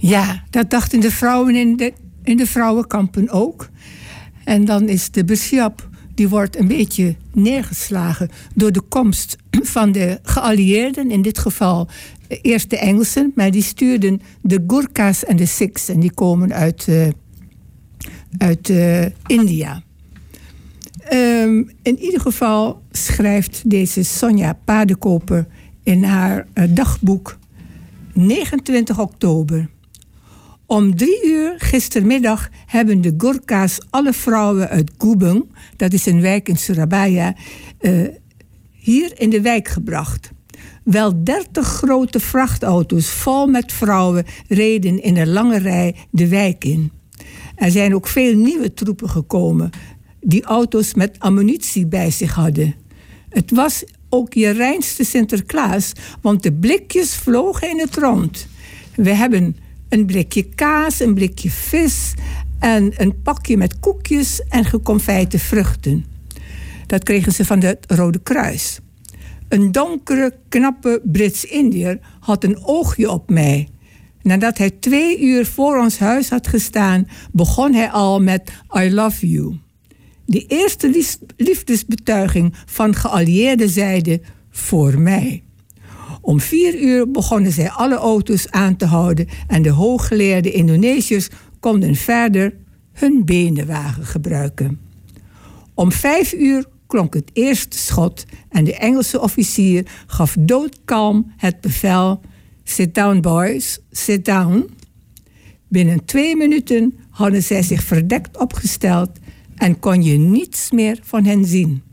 Ja, dat dachten de vrouwen in de vrouwenkampen ook. En dan is de Bersiap, die wordt een beetje neergeslagen door de komst van de geallieerden. In dit geval eerst de Engelsen, maar die stuurden de Gurkhas en de Sikhs. En die komen uit India. In ieder geval schrijft deze Sonja Paardenkoper in haar dagboek 29 oktober. Om 3 uur gistermiddag hebben de Gurkhas alle vrouwen uit Gubeng, dat is een wijk in Surabaya, hier in de wijk gebracht. Wel 30 grote vrachtauto's vol met vrouwen reden in een lange rij de wijk in. Er zijn ook veel nieuwe troepen gekomen die auto's met ammunitie bij zich hadden. Het was ook je reinste Sinterklaas, want de blikjes vlogen in het rond. We hebben een blikje kaas, een blikje vis en een pakje met koekjes en geconfijte vruchten. Dat kregen ze van het Rode Kruis. Een donkere, knappe Brits-Indiër had een oogje op mij. Nadat hij 2 uur voor ons huis had gestaan, begon hij al met I love you. De eerste liefdesbetuiging van geallieerde zijde voor mij. Om 4 uur begonnen zij alle auto's aan te houden en de hooggeleerde Indonesiërs konden verder hun benenwagen gebruiken. Om 5 uur klonk het eerste schot en de Engelse officier gaf doodkalm het bevel: Sit down boys, sit down. Binnen 2 minuten hadden zij zich verdekt opgesteld en kon je niets meer van hen zien.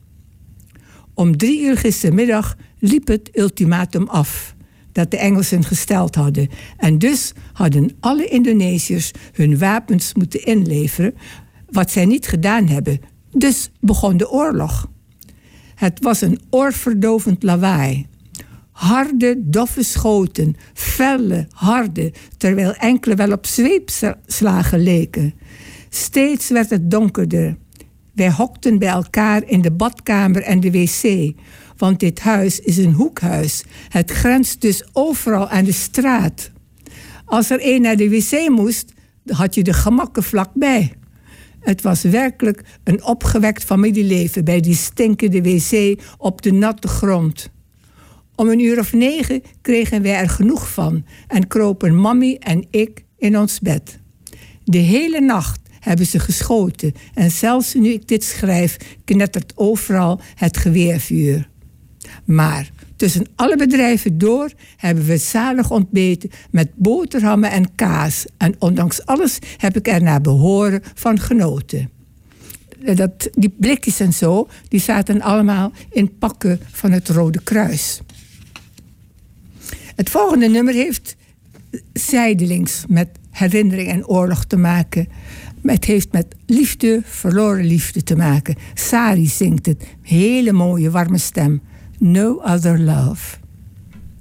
Om 3 uur gistermiddag liep het ultimatum af dat de Engelsen gesteld hadden. En dus hadden alle Indonesiërs hun wapens moeten inleveren, wat zij niet gedaan hebben. Dus begon de oorlog. Het was een oorverdovend lawaai. Harde, doffe schoten, felle, harde, terwijl enkele wel op zweepslagen leken. Steeds werd het donkerder. Wij hokten bij elkaar in de badkamer en de wc, want dit huis is een hoekhuis. Het grenst dus overal aan de straat. Als er een naar de wc moest, had je de gemakken vlakbij. Het was werkelijk een opgewekt familieleven bij die stinkende wc op de natte grond. Om 9:00 kregen wij er genoeg van en kropen Mammy en ik in ons bed. De hele nacht hebben ze geschoten en zelfs nu ik dit schrijf knettert overal het geweervuur. Maar tussen alle bedrijven door hebben we zalig ontbeten met boterhammen en kaas. En ondanks alles heb ik er naar behoren van genoten. Die blikjes en zo, die zaten allemaal in pakken van het Rode Kruis. Het volgende nummer heeft zijdelings met herinnering en oorlog te maken. Het heeft met liefde, verloren liefde te maken. Sari zingt het. Hele mooie, warme stem. No Other Love.